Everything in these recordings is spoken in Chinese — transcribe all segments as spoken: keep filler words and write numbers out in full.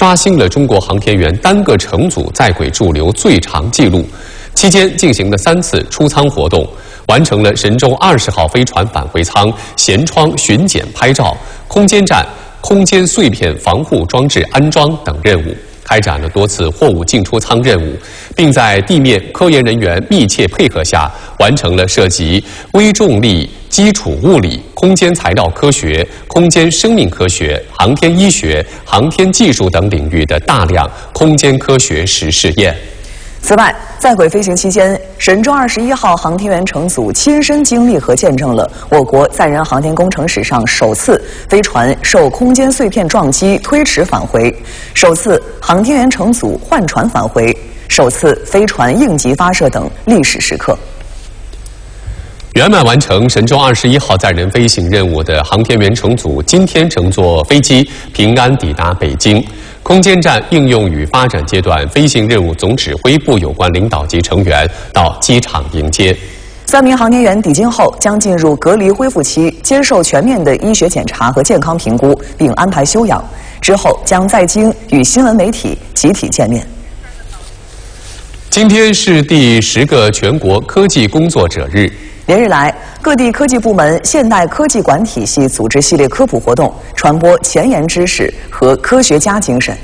刷新了中国航天员单个乘组在轨驻留最长纪录。期间进行了三次出舱活动，完成了神舟二十号飞船返回舱舷窗巡检拍照、空间站空间碎片防护装置安装等任务。 开展了多次货物进出舱任务，并在地面科研人员密切配合下，完成了涉及微重力基础物理、空间材料科学、空间生命科学、航天医学、航天技术等领域的大量空间科学实试验。 此外，在轨飞行期间，神舟二十一号航天员乘组亲身经历和见证了我国载人航天工程史上首次飞船受空间碎片撞击推迟返回，首次航天员乘组换船返回，首次飞船应急发射等历史时刻。 圆满完成神舟二十一号载人飞行任务的航天员乘组，今天乘坐飞机平安抵达北京。空间站应用与发展阶段飞行任务总指挥部有关领导级成员到机场迎接。 三名航天员抵京后将进入隔离恢复期，接受全面的医学检查和健康评估，并安排休养。之后将在京与新闻媒体集体见面。 今天是第十个全国科技工作者日。 连日来，各地科技部门现代科技馆体系组织系列科普活动，传播前沿知识和科学家精神。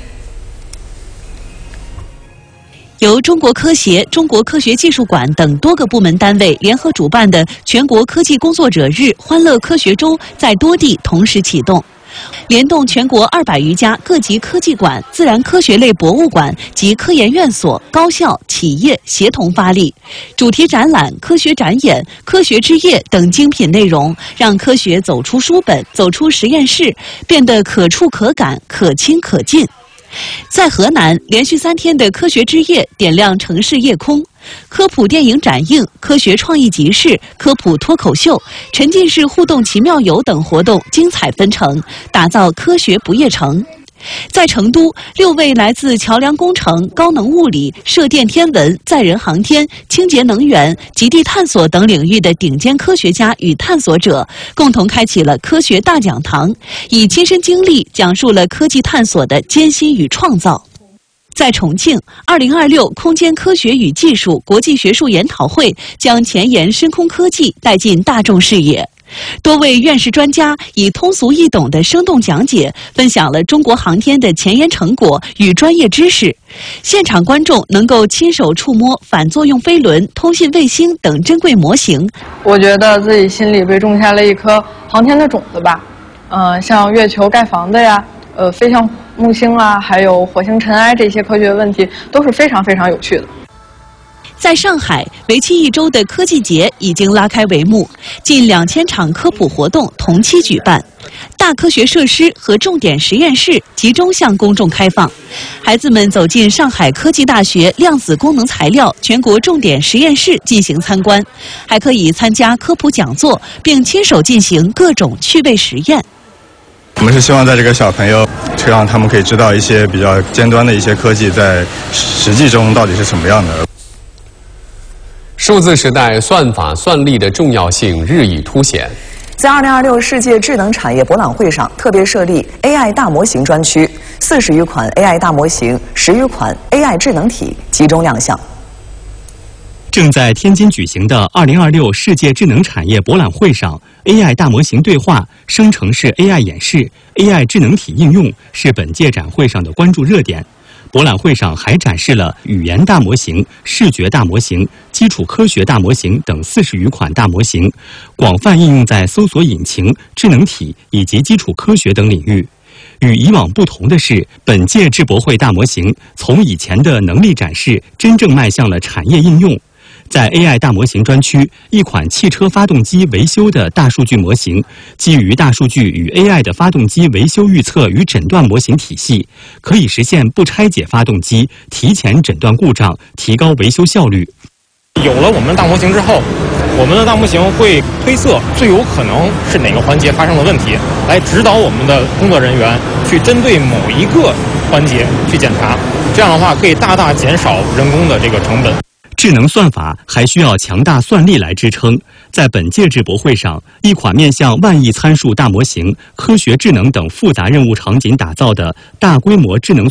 由中国科协、中国科学技术馆等多个部门单位联合主办的全国科技工作者日欢乐科学周在多地同时启动。 联动全国二百余家各级科技馆、自然科学类博物馆及科研院所、高校、企业协同发力，主题展览、科学展演、科学之夜等精品内容，让科学走出书本、走出实验室，变得可触可感、可亲可近。在河南，连续三天的科学之夜点亮城市夜空。 科普电影展映、科学创意集市、科普脱口秀、沉浸式互动奇妙游等活动精彩纷呈，打造科学不夜城。在成都，六位来自桥梁工程、高能物理、射电天文、载人航天、清洁能源、极地探索等领域的顶尖科学家与探索者，共同开启了科学大讲堂，以亲身经历讲述了科技探索的艰辛与创造。 在重庆，二零二六空间科学与技术国际学术研讨会将前沿深空科技带进大众视野。多位院士专家以通俗易懂的生动讲解，分享了中国航天的前沿成果与专业知识。现场观众能够亲手触摸反作用飞轮、通信卫星等珍贵模型。 我觉得自己心里被种下了一颗航天的种子吧。嗯、呃，像月球盖房子呀。 呃，飞向木星啊，还有火星尘埃这些科学问题都是非常非常有趣的。 在上海，为期一周的科技节已经拉开帷幕，近两千场科普活动同期举办，大科学设施和重点实验室集中向公众开放。孩子们走进上海科技大学量子功能材料全国重点实验室进行参观，还可以参加科普讲座，并亲手进行各种趣味实验。 我们是希望在这个小朋友，让他们可以知道一些比较尖端的一些科技在实际中到底是什么样的。 数字时代算法算力的重要性日益凸显。 在二零二六世界智能产业博览会上，特别设立 A I 大模型专区，四十余款 A I 大模型、十余款 A I 智能体集中亮相。 正在天津举行的二零二六世界智能产业博览会上 ，A I 大模型对话、生成式 A I 演示、A I 智能体应用是本届展会上的关注热点。博览会上还展示了语言大模型、视觉大模型、基础科学大模型等四十余款大模型，广泛应用在搜索引擎、智能体以及基础科学等领域。 与以往不同的是，本届智博会大模型从以前的能力展示，真正迈向了产业应用。在 A I 大模型专区，一款汽车发动机维修的大数据模型，基于大数据与 A I 的发动机维修预测与诊断模型体系，可以实现不拆解发动机，提前诊断故障，提高维修效率。 有了我们的大模型之后，我们的大模型会推测最有可能是哪个环节发生了问题，来指导我们的工作人员去针对某一个环节去检查。这样的话，可以大大减少人工的这个成本。 智能算法还需要强大算力来支撑。在本届智博会上，一款面向万亿参数大模型、科学智能等复杂任务场景打造的大规模智能